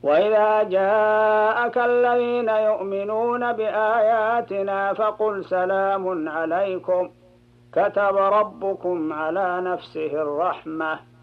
وإذا جاءك الذين يؤمنون بآياتنا فقل سلام عليكم كتب ربكم على نفسه الرحمة